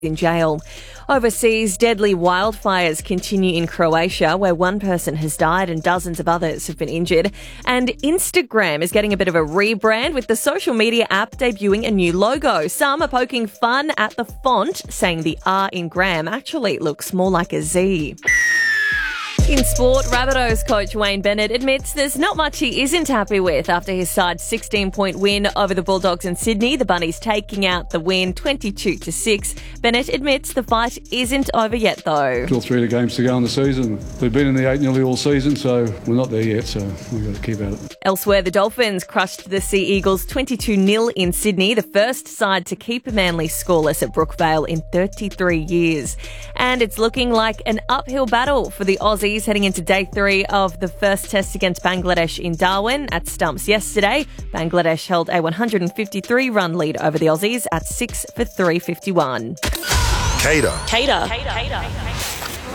in jail. Overseas, deadly wildfires continue in Croatia, where one person has died and dozens of others have been injured. And Instagram is getting a bit of a rebrand, with the social media app debuting a new logo. Some are poking fun at the font, saying the R in gram actually looks more like a Z. In sport, Rabbitohs coach Wayne Bennett admits there's not much he isn't happy with after his side's 16-point win over the Bulldogs in Sydney. The Bunnies taking out the win 22-6. Bennett admits the fight isn't over yet, though. Still 3 games to go in the season. We've been in the 8 nearly all season, so we're not there yet, so we've got to keep at it. Elsewhere, the Dolphins crushed the Sea Eagles 22-0 in Sydney, the first side to keep Manly scoreless at Brookvale in 33 years. And it's looking like an uphill battle for the Aussies heading into day 3 of the first test against Bangladesh in Darwin. At stumps yesterday, Bangladesh held a 153-run lead over the Aussies at 6 for 351. Cater.